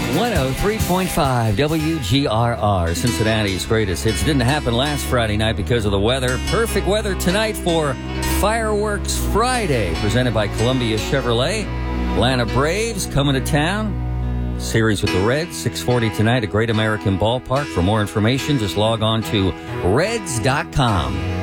103.5 WGRR, Cincinnati's greatest hits. Didn't happen last Friday night because of the weather. Perfect weather tonight for Fireworks Friday, presented by Columbia Chevrolet. Atlanta Braves coming to town. Series with the Reds, 6:40 tonight at Great American Ballpark. For more information, just log on to Reds.com.